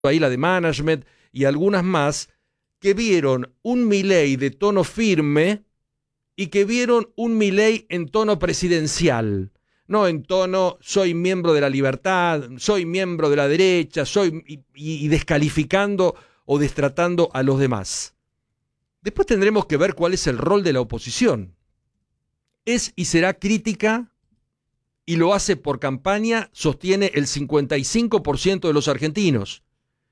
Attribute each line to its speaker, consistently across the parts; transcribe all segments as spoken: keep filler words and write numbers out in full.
Speaker 1: ahí la de management y algunas más, que vieron un Milei de tono firme y que vieron un Milei en tono presidencial, no en tono soy miembro de la libertad, soy miembro de la derecha, soy y, y descalificando o destratando a los demás. Después tendremos que ver cuál es el rol de la oposición. Es y será crítica y lo hace por campaña, sostiene el cincuenta y cinco por ciento de los argentinos.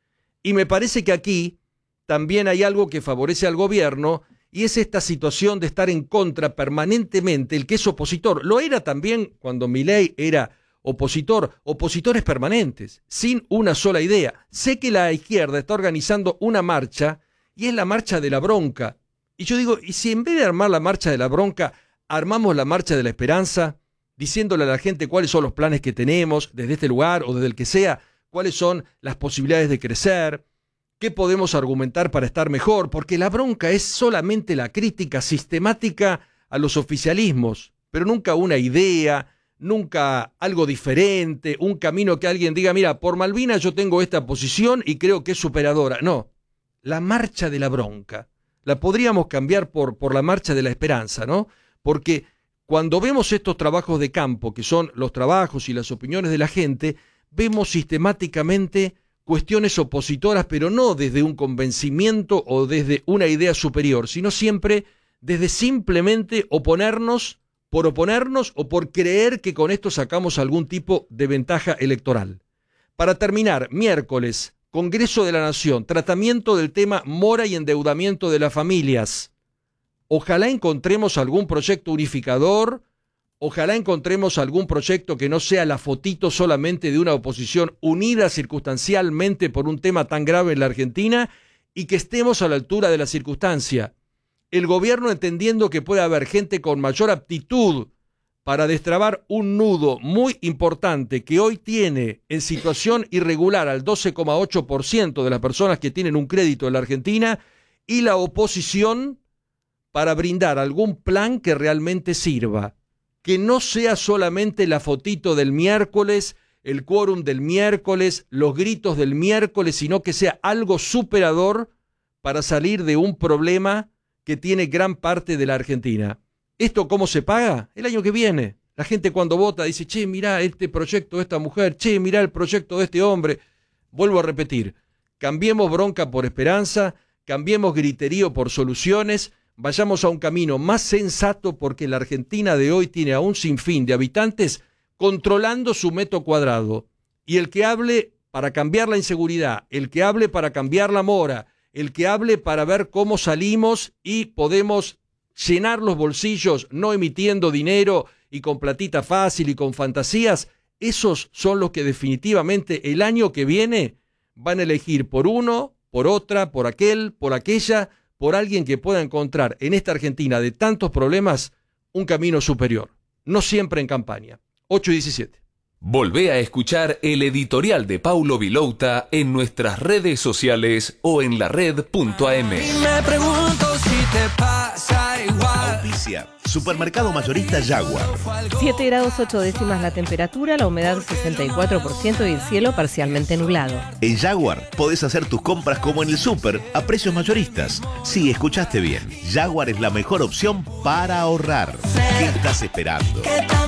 Speaker 1: Y me parece que aquí también hay algo que favorece al gobierno y es esta situación de estar en contra permanentemente el que es opositor. Lo era también cuando Milei era opositor, opositores permanentes, sin una sola idea. Sé que la izquierda está organizando una marcha y es la marcha de la bronca. Y yo digo, ¿y si en vez de armar la marcha de la bronca, armamos la marcha de la esperanza, diciéndole a la gente cuáles son los planes que tenemos desde este lugar o desde el que sea, cuáles son las posibilidades de crecer, qué podemos argumentar para estar mejor? Porque la bronca es solamente la crítica sistemática a los oficialismos, pero nunca una idea, nunca algo diferente, un camino que alguien diga, mira, por Malvinas yo tengo esta posición y creo que es superadora. No, la marcha de la bronca la podríamos cambiar por, por la marcha de la esperanza, ¿no? Porque cuando vemos estos trabajos de campo, que son los trabajos y las opiniones de la gente, vemos sistemáticamente cuestiones opositoras, pero no desde un convencimiento o desde una idea superior, sino siempre desde simplemente oponernos por oponernos o por creer que con esto sacamos algún tipo de ventaja electoral. Para terminar, miércoles, Congreso de la Nación, tratamiento del tema mora y endeudamiento de las familias. Ojalá encontremos algún proyecto unificador, ojalá encontremos algún proyecto que no sea la fotito solamente de una oposición unida circunstancialmente por un tema tan grave en la Argentina y que estemos a la altura de la circunstancia. El gobierno entendiendo que puede haber gente con mayor aptitud para destrabar un nudo muy importante que hoy tiene en situación irregular al doce coma ocho por ciento de las personas que tienen un crédito en la Argentina y la oposición para brindar algún plan que realmente sirva. Que no sea solamente la fotito del miércoles, el quórum del miércoles, los gritos del miércoles, sino que sea algo superador para salir de un problema que tiene gran parte de la Argentina. ¿Esto cómo se paga? El año que viene. La gente cuando vota dice, che, mirá este proyecto de esta mujer, che, mirá el proyecto de este hombre. Vuelvo a repetir, cambiemos bronca por esperanza, cambiemos griterío por soluciones, vayamos a un camino más sensato porque la Argentina de hoy tiene a un sinfín de habitantes controlando su metro cuadrado. Y el que hable para cambiar la inseguridad, el que hable para cambiar la mora, el que hable para ver cómo salimos y podemos llenar los bolsillos no emitiendo dinero y con platita fácil y con fantasías, esos son los que definitivamente el año que viene van a elegir por uno, por otra, por aquel, por aquella, por alguien que pueda encontrar en esta Argentina de tantos problemas un camino superior, no siempre en campaña. ocho y diecisiete.
Speaker 2: Volvé a escuchar el editorial de Paulo Vilouta en nuestras redes sociales o en la red punto a m.
Speaker 3: Y me pregunto si te pasa igual.
Speaker 4: Auspicia Supermercado Mayorista Jaguar.
Speaker 5: siete grados ocho décimas la temperatura, la humedad sesenta y cuatro por ciento y el cielo parcialmente nublado.
Speaker 4: En Jaguar podés hacer tus compras como en el súper a precios mayoristas. Sí, escuchaste bien. Jaguar es la mejor opción para ahorrar. ¿Qué estás esperando?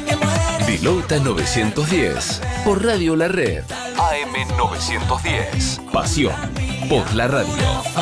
Speaker 2: Vilouta novecientos diez por Radio La Red. A M novecientos diez. Pasión por la radio.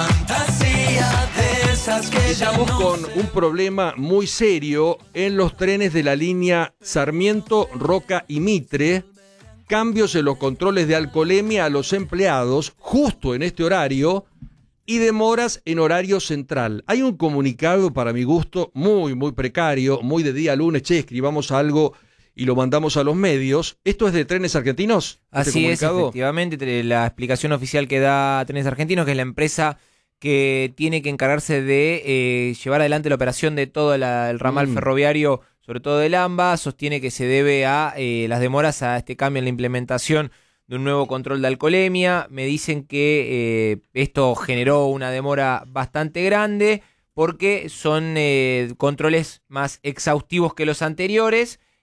Speaker 1: Estamos con un problema muy serio en los trenes de la línea Sarmiento, Roca y Mitre. Cambios en los controles de alcoholemia a los empleados justo en este horario y demoras en horario central. Hay un comunicado para mi gusto muy, muy precario, muy de día lunes. Che, escribamos algo y lo mandamos a los medios. ¿Esto es de Trenes Argentinos?
Speaker 6: Así es, efectivamente, la explicación oficial que da Trenes Argentinos, que es la empresa que tiene que encargarse de eh, llevar adelante la operación de todo la, el ramal mm. ferroviario, sobre todo del AMBA, sostiene que se debe a eh, las demoras a este cambio en la implementación de un nuevo control de alcoholemia. Me dicen que eh, esto generó una demora bastante grande porque son eh, controles más exhaustivos que los anteriores.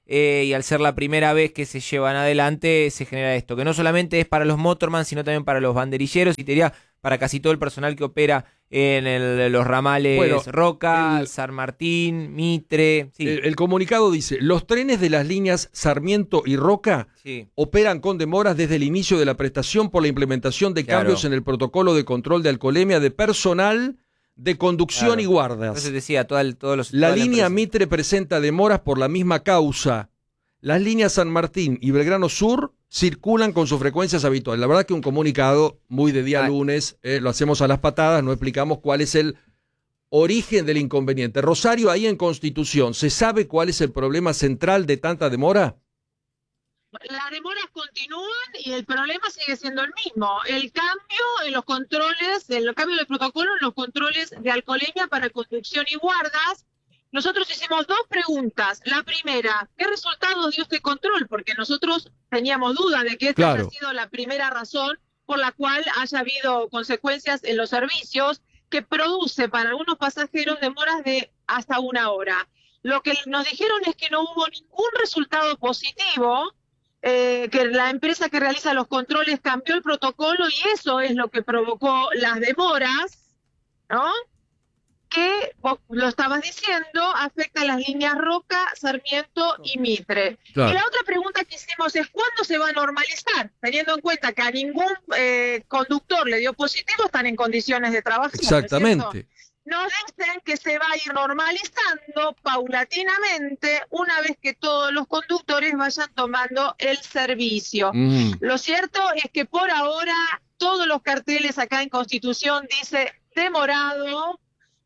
Speaker 6: eh, y al ser la primera vez que se llevan adelante se genera esto, que no solamente es para los motorman, sino también para los banderilleros y te diría para casi todo el personal que opera en el, los ramales
Speaker 1: Bueno,
Speaker 6: Roca,
Speaker 1: el-
Speaker 6: San Martín, Mitre. Sí,
Speaker 1: El, el comunicado dice, los trenes de las líneas Sarmiento y Roca
Speaker 6: sí.
Speaker 1: operan con demoras desde el inicio de la prestación por la implementación de
Speaker 6: Claro.
Speaker 1: cambios en el protocolo de control de alcoholemia de personal de conducción
Speaker 6: Claro.
Speaker 1: y guardas.
Speaker 6: Entonces decía, toda el- todos los...
Speaker 1: La
Speaker 6: toda
Speaker 1: línea
Speaker 6: empresa.
Speaker 1: Mitre presenta demoras por la misma causa. Las líneas San Martín y Belgrano Sur circulan con sus frecuencias habituales. La verdad que un comunicado muy de día
Speaker 6: Ah.
Speaker 1: lunes, eh, lo hacemos a las patadas, no explicamos cuál es el origen del inconveniente. Rosario, ahí en Constitución, ¿se sabe cuál es el problema central de tanta demora?
Speaker 7: Las demoras continúan y el problema sigue siendo el mismo. El cambio en los controles, el cambio de protocolo en los controles de alcoholemia para conducción y guardas. Nosotros hicimos dos preguntas. La primera, ¿qué resultados dio este control? Porque nosotros teníamos duda de que esta
Speaker 1: Claro.
Speaker 7: haya sido la primera razón por la cual haya habido consecuencias en los servicios que produce para algunos pasajeros demoras de hasta una hora. Lo que nos dijeron es que no hubo ningún resultado positivo, eh, que la empresa que realiza los controles cambió el protocolo y eso es lo que provocó las demoras, ¿no? Que, vos lo estabas diciendo, afecta a las líneas Roca, Sarmiento y Mitre.
Speaker 1: Claro.
Speaker 7: Y la otra pregunta que hicimos es ¿cuándo se va a normalizar? Teniendo en cuenta que a ningún eh, conductor le dio positivo, están en condiciones de trabajar. ¿no es cierto?
Speaker 1: Exactamente.
Speaker 7: Nos dicen que se va a ir normalizando paulatinamente una vez que todos los conductores vayan tomando el servicio.
Speaker 1: Mm.
Speaker 7: Lo cierto es que por ahora todos los carteles acá en Constitución dice demorado,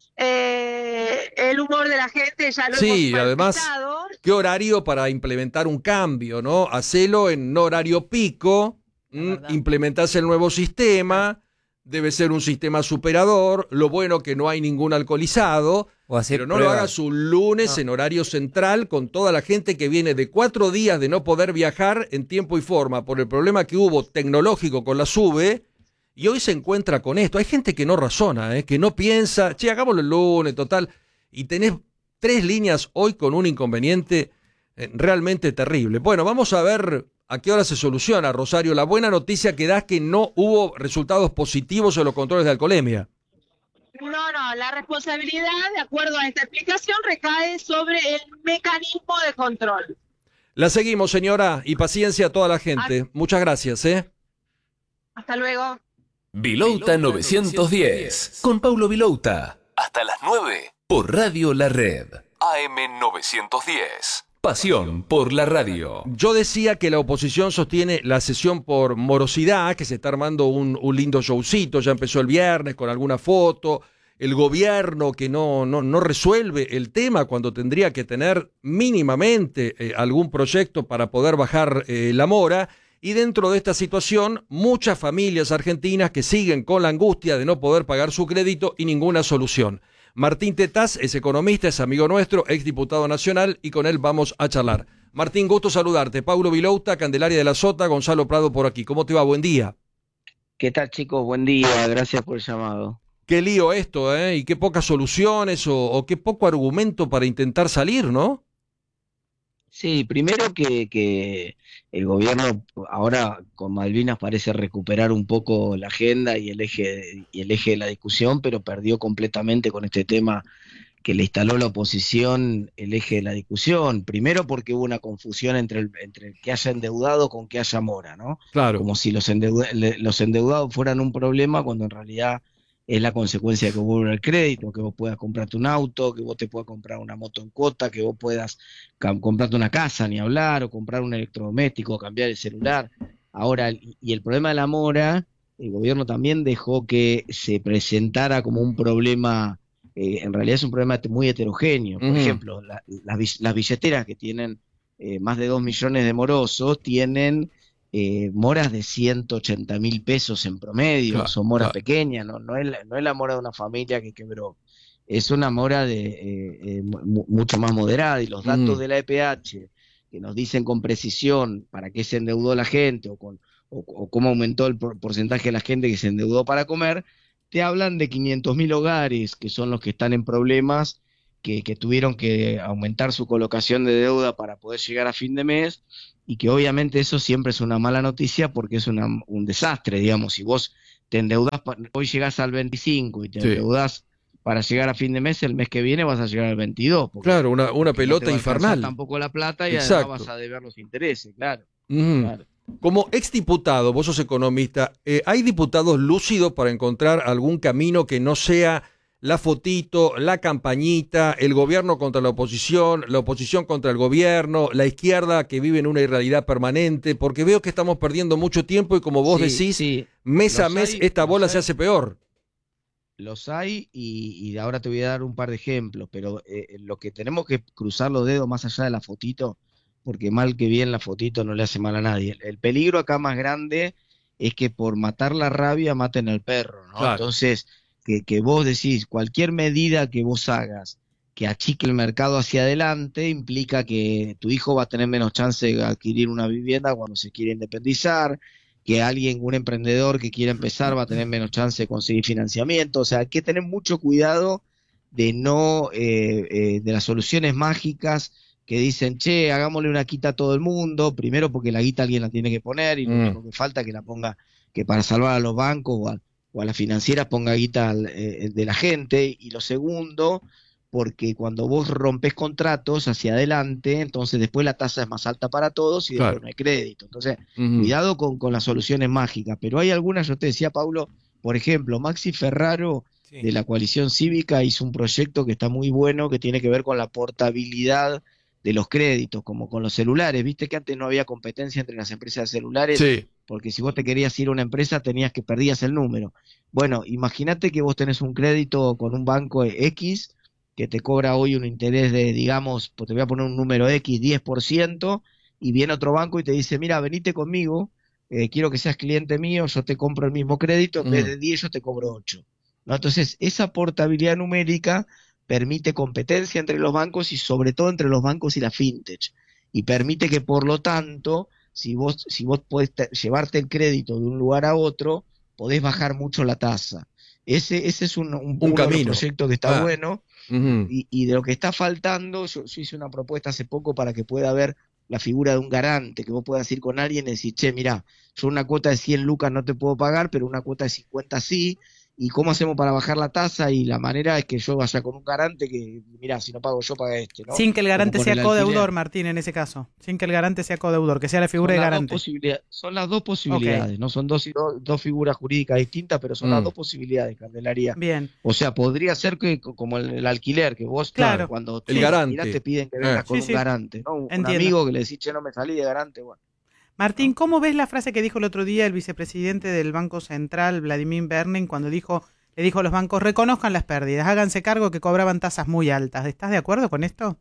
Speaker 7: eh, el humor de la gente ya lo
Speaker 1: Sí,
Speaker 7: hemos
Speaker 1: además,
Speaker 7: palpitado.
Speaker 1: ¿qué horario para implementar un cambio, no? Hacelo en horario pico, mm, implementás el nuevo sistema, debe ser un sistema superador, lo bueno que no hay ningún alcoholizado,
Speaker 6: O hacer
Speaker 1: pero no
Speaker 6: pruebas.
Speaker 1: lo hagas un lunes
Speaker 6: No.
Speaker 1: en horario central con toda la gente que viene de cuatro días de no poder viajar en tiempo y forma por el problema que hubo tecnológico con la SUBE y hoy se encuentra con esto. Hay gente que no razona, ¿eh? Que no piensa, che, hagámoslo el lunes, total, y tenés tres líneas hoy con un inconveniente eh, realmente terrible. Bueno, vamos a ver a qué hora se soluciona, Rosario. La buena noticia que da es que no hubo resultados positivos en los controles de alcoholemia.
Speaker 7: No, no, la responsabilidad, de acuerdo a esta explicación, recae sobre el mecanismo de control.
Speaker 1: La seguimos, señora, y paciencia a toda la gente. Muchas gracias, ¿eh?
Speaker 7: Hasta luego.
Speaker 2: Vilouta novecientos diez, con Paulo Vilouta. Hasta las nueve, por Radio La Red. A M novecientos diez. Pasión por la radio.
Speaker 1: Yo decía que la oposición sostiene la sesión por morosidad, que se está armando un, un lindo showcito, ya empezó el viernes con alguna foto, el gobierno que no, no, no resuelve el tema cuando tendría que tener mínimamente eh, algún proyecto para poder bajar eh, la mora, y dentro de esta situación muchas familias argentinas que siguen con la angustia de no poder pagar su crédito y ninguna solución. Martín Tetaz es economista, es amigo nuestro, exdiputado nacional, y con él vamos a charlar. Martín, gusto saludarte. Paulo Vilouta, Candelaria de la Sota, Gonzalo Prado por aquí. ¿Cómo te va? Buen día.
Speaker 8: ¿Qué tal, chicos? Buen día, gracias por el llamado.
Speaker 1: Qué lío esto, ¿eh? Y qué pocas soluciones o, o qué poco argumento para intentar salir, ¿no?
Speaker 8: Sí, primero que, que el gobierno ahora con Malvinas parece recuperar un poco la agenda y el eje, y el eje de la discusión, pero perdió completamente con este tema que le instaló la oposición el eje de la discusión. Primero porque hubo una confusión entre el, entre el que haya endeudado con que haya mora, ¿no?
Speaker 1: Claro.
Speaker 8: Como si los, endeuda, los endeudados fueran un problema cuando en realidad es la consecuencia de que vuelva el crédito, que vos puedas comprarte un auto, que vos te puedas comprar una moto en cuota, que vos puedas comprarte una casa, ni hablar, o comprar un electrodoméstico, o cambiar el celular. Ahora, y el problema de la mora, el gobierno también dejó que se presentara como un problema, eh, en realidad es un problema muy heterogéneo. Por
Speaker 1: Uh-huh.
Speaker 8: ejemplo, la, la, las billeteras que tienen eh, más de dos millones de morosos tienen Eh, moras de ciento ochenta mil pesos en promedio,
Speaker 1: Claro,
Speaker 8: son moras
Speaker 1: claro.
Speaker 8: pequeñas, no, no, es la, no es la mora de una familia que quebró, es una mora de eh, eh, mu- mucho más moderada, y los datos
Speaker 1: Mm.
Speaker 8: de la E P H que nos dicen con precisión para qué se endeudó la gente o, con, o, o cómo aumentó el por- porcentaje de la gente que se endeudó para comer, te hablan de quinientos mil hogares que son los que están en problemas que, que tuvieron que aumentar su colocación de deuda para poder llegar a fin de mes, y que obviamente eso siempre es una mala noticia porque es una, un desastre, digamos. Si vos te endeudás, hoy llegás al veinticinco y te sí. endeudás para llegar a fin de mes, el mes que viene vas a llegar al veintidós.
Speaker 1: Claro, una, una pelota
Speaker 8: no te
Speaker 1: infernal.
Speaker 8: Tampoco la plata y
Speaker 1: Exacto.
Speaker 8: además vas a deber los intereses, claro.
Speaker 1: Mm.
Speaker 8: claro.
Speaker 1: Como exdiputado, vos sos economista, eh, ¿hay diputados lúcidos para encontrar algún camino que no sea la fotito, la campañita, el gobierno contra la oposición, la oposición contra el gobierno, la izquierda que vive en una irrealidad permanente? Porque veo que estamos perdiendo mucho tiempo y como vos sí, decís, sí. mes los a mes hay, esta bola se hace peor.
Speaker 8: Los hay y, y ahora te voy a dar un par de ejemplos, pero eh, lo que tenemos que cruzar los dedos más allá de la fotito, porque mal que bien la fotito no le hace mal a nadie. El, el peligro acá más grande es que por matar la rabia maten al perro, ¿no? Claro. Entonces, que, que vos decís, cualquier medida que vos hagas que achique el mercado hacia adelante implica que tu hijo va a tener menos chance de adquirir una vivienda cuando se quiere independizar, que alguien, un emprendedor que quiera empezar va a tener menos chance de conseguir financiamiento. O sea, hay que tener mucho cuidado de no, eh, eh, de las soluciones mágicas que dicen, che, hagámosle una quita a todo el mundo, primero porque la guita alguien la tiene que poner y lo mm. único que falta es que la ponga, que para salvar a los bancos o a, o a las financieras ponga guita al, eh, de la gente, y lo segundo, porque cuando vos rompes contratos hacia adelante, entonces después la tasa es más alta para todos y después claro. no hay crédito. Entonces, uh-huh. cuidado con, con las soluciones mágicas, pero hay algunas, yo te decía, Paulo, por ejemplo, Maxi Ferraro sí. de la Coalición Cívica hizo un proyecto que está muy bueno, que tiene que ver con la portabilidad de los créditos, como con los celulares. Viste que antes no había competencia entre las empresas de celulares, sí. porque si vos te querías ir a una empresa tenías que perdías el número. Bueno, imagínate que vos tenés un crédito con un banco X que te cobra hoy un interés de, digamos, pues te voy a poner un número X, diez por ciento, y viene otro banco y te dice, mira, venite conmigo, eh, quiero que seas cliente mío, yo te compro el mismo crédito, en mm. vez de diez yo te cobro ocho. ¿No? Entonces, esa portabilidad numérica permite competencia entre los bancos y sobre todo entre los bancos y la fintech, y permite que, por lo tanto, si vos, si vos podés te, llevarte el crédito de un lugar a otro, podés bajar mucho la tasa. Ese, ese es un, un, un proyecto que está ah. bueno. Uh-huh. y, y de lo que está faltando, yo, yo hice una propuesta hace poco para que pueda haber la figura de un garante, que vos puedas ir con alguien y decir, che, mirá, yo una cuota de cien lucas no te puedo pagar, pero una cuota de cincuenta sí, y cómo hacemos para bajar la tasa, y la manera es que yo vaya con un garante que, mirá, si no pago yo, paga este, ¿no?
Speaker 9: Sin que el garante sea el codeudor, Martín, en ese caso, sin que el garante sea codeudor, que sea la figura de garante.
Speaker 8: Son las dos posibilidades, okay. no son dos, dos, dos figuras jurídicas distintas, pero son mm. las dos posibilidades, Candelaria.
Speaker 9: Bien.
Speaker 8: O sea, podría ser que como el, el alquiler, que vos
Speaker 9: claro.
Speaker 8: cuando
Speaker 1: el garante.
Speaker 8: Mirás, te piden que vengas eh. con sí, un sí. garante, ¿no? Un
Speaker 9: Entiendo.
Speaker 8: amigo que le decís, che, no me salí de garante, bueno.
Speaker 9: Martín, ¿cómo ves la frase que dijo el otro día el vicepresidente del Banco Central, Vladimir Bernin, cuando dijo, le dijo a los bancos, reconozcan las pérdidas, háganse cargo que cobraban tasas muy altas? ¿Estás de acuerdo con esto?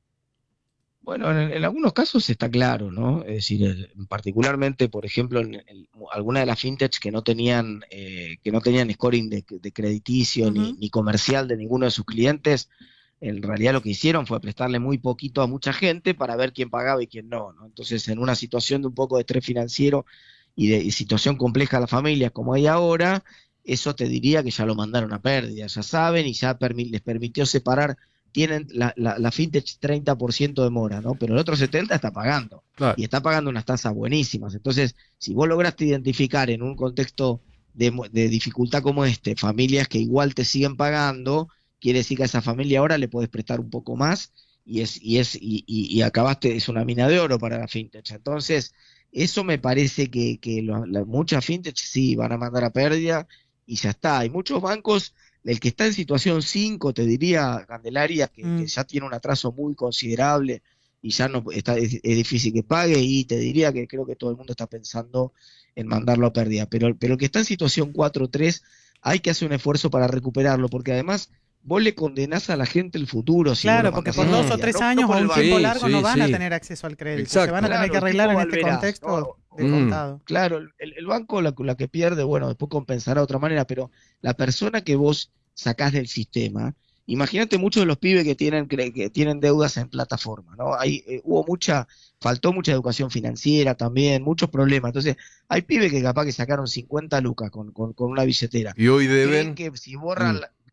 Speaker 8: Bueno, en, en algunos casos está claro, ¿no? Es decir, el, particularmente, por ejemplo, en, en algunas de las fintechs que no tenían eh, que no tenían scoring de, de crediticio uh-huh. ni, ni comercial de ninguno de sus clientes, en realidad lo que hicieron fue prestarle muy poquito a mucha gente para ver quién pagaba y quién no, ¿no? Entonces, en una situación de un poco de estrés financiero y de y situación compleja a las familias como hay ahora, eso te diría que ya lo mandaron a pérdida, ya saben, y ya permi- les permitió separar, tienen la, la, la fintech treinta por ciento de mora, ¿no? Pero el otro setenta por ciento está pagando, claro. y está pagando unas tasas buenísimas. Entonces, si vos lograste identificar en un contexto de, de dificultad como este, familias que igual te siguen pagando, quiere decir que a esa familia ahora le podés prestar un poco más, y es y es y, y, y acabaste, es una mina de oro para la fintech. Entonces, eso me parece que, que lo, la, muchas fintech sí van a mandar a pérdida, y ya está. Hay muchos bancos, el que está en situación cinco, te diría, Candelaria, que, mm. que ya tiene un atraso muy considerable y ya no está es, es difícil que pague, y te diría que creo que todo el mundo está pensando en mandarlo a pérdida. Pero, pero el que está en situación cuatro o tres, hay que hacer un esfuerzo para recuperarlo, porque además vos le condenás a la gente el futuro. Si
Speaker 9: claro, porque por dos o tres no, años no o un tiempo sí, largo sí, no van sí. a tener acceso al crédito. Exacto. Se van a tener claro, que arreglar en este contexto no, de mm. contado.
Speaker 8: Claro, el, el banco la, la que pierde, bueno, después compensará de otra manera, pero la persona que vos sacás del sistema, imagínate muchos de los pibes que tienen que tienen deudas en plataforma, ¿no? Hay, eh, hubo mucha, faltó mucha educación financiera también, muchos problemas. Entonces, hay pibes que capaz que sacaron cincuenta lucas con, con, con una billetera.
Speaker 1: Y hoy deben...
Speaker 8: que si borran... Mm.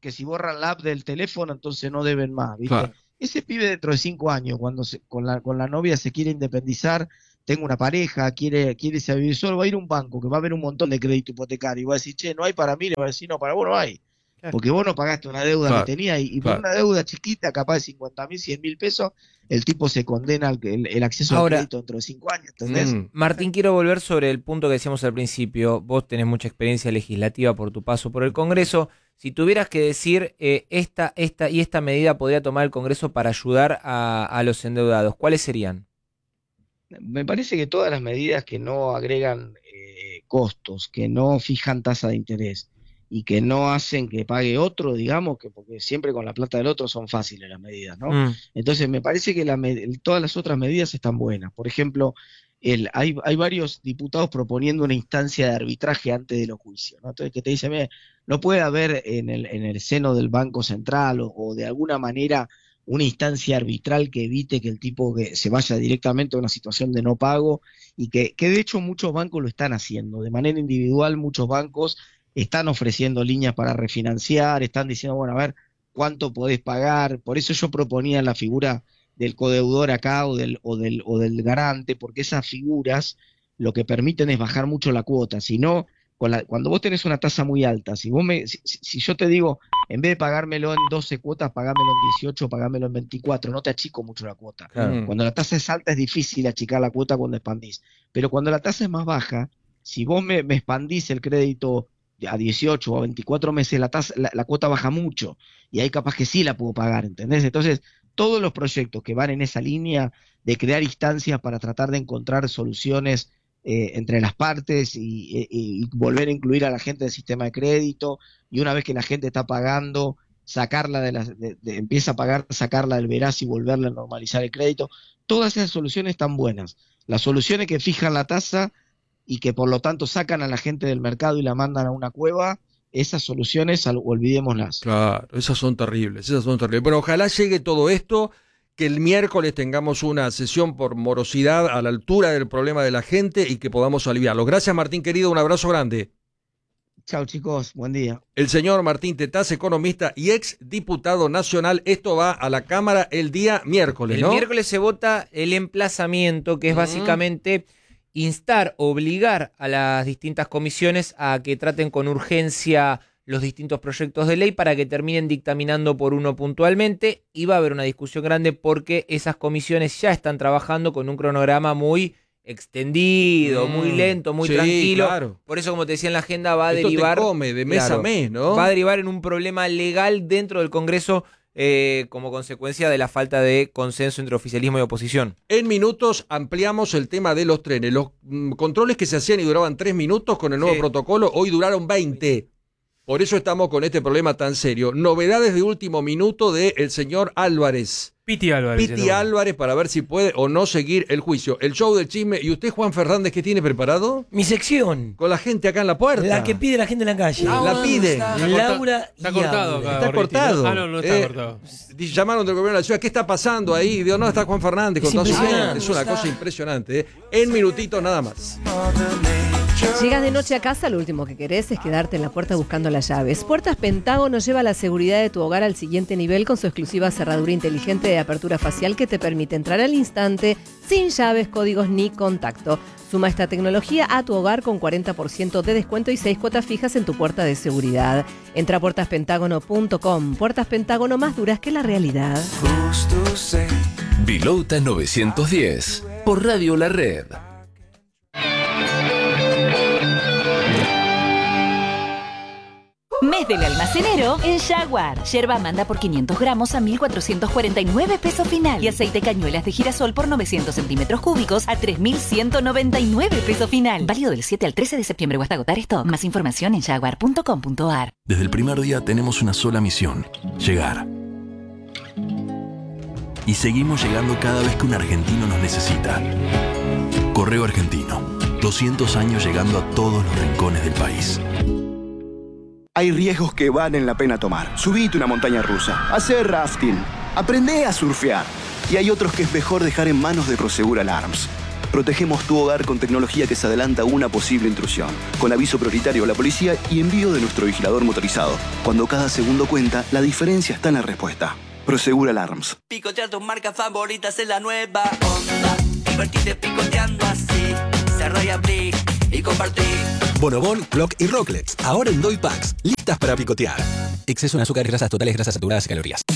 Speaker 8: que si borran la app del teléfono, entonces no deben más, ¿viste?
Speaker 1: Claro.
Speaker 8: Ese pibe dentro de cinco años, cuando se, con, la, con la novia se quiere independizar, tengo una pareja, quiere, quiere irse a vivir solo, va a ir a un banco que va a haber un montón de crédito hipotecario y va a decir, che, no hay para mí, le va a decir, no, para vos no hay. Porque vos no pagaste una deuda
Speaker 1: Claro,
Speaker 8: que tenía y, y
Speaker 1: claro.
Speaker 8: por una deuda chiquita, capaz de cincuenta mil, cien mil pesos, el tipo se condena al, el, el acceso
Speaker 6: Ahora,
Speaker 8: al crédito dentro de cinco años, ¿entendés?
Speaker 1: Mm.
Speaker 6: Martín, quiero volver sobre el punto que decíamos al principio. Vos tenés mucha experiencia legislativa por tu paso por el Congreso. Si tuvieras que decir eh, esta, esta y esta medida podría tomar el Congreso para ayudar a, a los endeudados, ¿cuáles serían?
Speaker 8: Me parece que todas las medidas que no agregan eh, costos, que no fijan tasa de interés y que no hacen que pague otro, digamos, que porque siempre con la plata del otro son fáciles las medidas, ¿no?
Speaker 6: Mm.
Speaker 8: Entonces me parece que la, todas las otras medidas están buenas. Por ejemplo, el, hay, hay varios diputados proponiendo una instancia de arbitraje antes de los juicios, ¿no? Entonces que te dicen, mire, no puede haber en el, en el seno del Banco Central o, o de alguna manera una instancia arbitral que evite que el tipo que se vaya directamente a una situación de no pago y que, que de hecho muchos bancos lo están haciendo. De manera individual muchos bancos están ofreciendo líneas para refinanciar, están diciendo, bueno, a ver, ¿cuánto podés pagar? Por eso yo proponía la figura del codeudor acá o del, o del, o del garante, porque esas figuras lo que permiten es bajar mucho la cuota. Si no, con la, cuando vos tenés una tasa muy alta, si, vos me, si, si yo te digo, en vez de pagármelo en doce cuotas, pagámelo en dieciocho, pagámelo en veinticuatro, no te achico mucho la cuota.
Speaker 1: Claro.
Speaker 8: Cuando la tasa es alta es difícil achicar la cuota cuando expandís. Pero cuando la tasa es más baja, si vos me, me expandís el crédito a dieciocho o a veinticuatro meses, la, tasa, la, la cuota baja mucho y ahí capaz que sí la puedo pagar, ¿entendés? Entonces, todos los proyectos que van en esa línea de crear instancias para tratar de encontrar soluciones eh, entre las partes y, y, y volver a incluir a la gente del sistema de crédito, y una vez que la gente está pagando, sacarla de la, de, de, empieza a pagar, sacarla del veraz y volverla a normalizar el crédito, todas esas soluciones están buenas. Las soluciones que fijan la tasa y que por lo tanto sacan a la gente del mercado y la mandan a una cueva, esas soluciones olvidémoslas.
Speaker 1: Claro, esas son terribles, esas son terribles. Bueno, ojalá llegue todo esto, que el miércoles tengamos una sesión por morosidad a la altura del problema de la gente y que podamos aliviarlo. Gracias, Martín, querido, un abrazo grande.
Speaker 8: Chao, chicos, buen día.
Speaker 1: El señor Martín Tetaz, economista y ex diputado nacional. Esto va a la Cámara el día miércoles, ¿no?
Speaker 6: El miércoles se vota el emplazamiento, que es
Speaker 1: Mm.
Speaker 6: básicamente instar, obligar a las distintas comisiones a que traten con urgencia los distintos proyectos de ley para que terminen dictaminando por uno puntualmente, y va a haber una discusión grande porque esas comisiones ya están trabajando con un cronograma muy extendido,
Speaker 1: Mm,
Speaker 6: muy lento, muy
Speaker 1: sí,
Speaker 6: tranquilo.
Speaker 1: claro.
Speaker 6: Por eso, como te decía en la agenda, va a
Speaker 1: Esto te
Speaker 6: derivar
Speaker 1: come de mes
Speaker 6: claro,
Speaker 1: a mes, ¿no?
Speaker 6: va a derivar en un problema legal dentro del Congreso eh, como consecuencia de la falta de consenso entre oficialismo y oposición.
Speaker 1: En minutos ampliamos el tema de los trenes. Los mm, controles que se hacían y duraban tres minutos con el nuevo
Speaker 6: Sí.
Speaker 1: protocolo, hoy duraron veinte. Por eso estamos con este problema tan serio. Novedades de último minuto del señor Álvarez.
Speaker 10: Piti Álvarez.
Speaker 1: Piti Álvarez, para ver si puede o no seguir el juicio. El show del chisme. ¿Y usted, Juan Fernández, qué tiene preparado?
Speaker 11: Mi sección.
Speaker 1: Con la gente acá en la puerta.
Speaker 11: La que pide la gente en la calle.
Speaker 1: La pide.
Speaker 11: Laura
Speaker 10: Está
Speaker 11: y
Speaker 10: cortado
Speaker 11: Aura.
Speaker 10: acá,
Speaker 1: Está
Speaker 10: Borriti,
Speaker 1: cortado.
Speaker 10: ¿no? Ah, no, no está
Speaker 1: Eh,
Speaker 10: cortado.
Speaker 1: Llamaron del gobierno de la ciudad. ¿Qué está pasando ahí? Digo, no, está Juan Fernández con
Speaker 11: Es
Speaker 1: toda su gente.
Speaker 11: impresionante.
Speaker 1: Es una cosa impresionante. ¿eh? En minutitos nada más.
Speaker 5: Llegas de noche a casa, lo último que querés es quedarte en la puerta buscando las llaves. Puertas Pentágono lleva la seguridad de tu hogar al siguiente nivel con su exclusiva cerradura inteligente de apertura facial que te permite entrar al instante sin llaves, códigos ni contacto. Suma esta tecnología a tu hogar con cuarenta por ciento de descuento y seis cuotas fijas en tu puerta de seguridad. Entra a puertas pentágono punto com. Puertas Pentágono, más duras que la realidad.
Speaker 2: Vilouta novecientos diez por Radio La Red.
Speaker 12: Mes del almacenero en Jaguar. Yerba manda por quinientos gramos a mil cuatrocientos cuarenta y nueve pesos final. Y aceite cañuelas de girasol por novecientos centímetros cúbicos a tres mil ciento noventa y nueve pesos final. Válido del siete al trece de septiembre o hasta agotar stock. Más información en jaguar punto com punto a r.
Speaker 13: Desde el primer día tenemos una sola misión: llegar. Y seguimos llegando cada vez que un argentino nos necesita. Correo Argentino. doscientos años llegando a todos los rincones del país.
Speaker 14: Hay riesgos que valen la pena tomar. Subite una montaña rusa, hacer rafting, aprendé a surfear. Y hay otros que es mejor dejar en manos de Prosegur Alarms. Protegemos tu hogar con tecnología que se adelanta a una posible intrusión, con aviso prioritario a la policía y envío de nuestro vigilador motorizado. Cuando cada segundo cuenta, la diferencia está en la respuesta. Prosegur Alarms.
Speaker 10: Picotear tus marcas favoritas en la nueva onda. Divertirte picoteando así. Cerrar y abrir y compartir.
Speaker 15: Bonobón, Clock y Rocklets. Ahora en Doy Packs. Listas para picotear. Exceso en azúcares, grasas totales, grasas saturadas y calorías.